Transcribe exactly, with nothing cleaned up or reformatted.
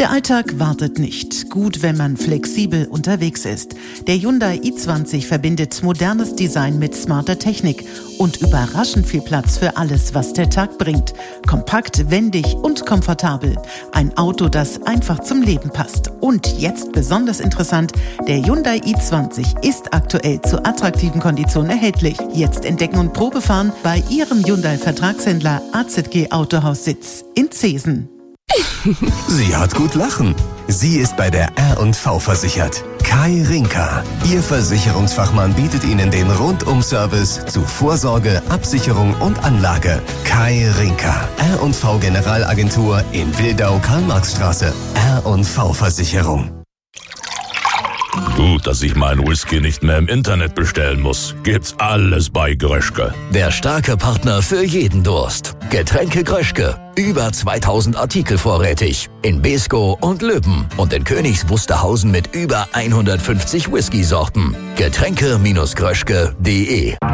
Der Alltag wartet nicht. Gut, wenn man flexibel unterwegs ist. Der Hyundai i zwanzig verbindet modernes Design mit smarter Technik und überraschend viel Platz für alles, was der Tag bringt. Kompakt, wendig und komfortabel. Ein Auto, das einfach zum Leben passt. Und jetzt besonders interessant, der Hyundai i zwanzig ist aktuell zu attraktiven Konditionen erhältlich. Jetzt entdecken und Probefahren bei Ihrem Hyundai-Vertragshändler A Z G Autohaus Sitz in Zeesen. Sie hat gut lachen. Sie ist bei der R und V versichert. Kai Rinka. Ihr Versicherungsfachmann bietet Ihnen den Rundum-Service zu Vorsorge, Absicherung und Anlage. Kai Rinka. R und V Generalagentur in Wildau-Karl-Marx-Straße. R und V Versicherung. Gut, dass ich meinen Whisky nicht mehr im Internet bestellen muss. Gibt's alles bei Gröschke. Der starke Partner für jeden Durst. Getränke Gröschke. Über zweitausend Artikel vorrätig. In Beeskow und Löben. Und in Königs Wusterhausen mit über hundertfünfzig Whisky-Sorten. Getränke Gröschke punkt de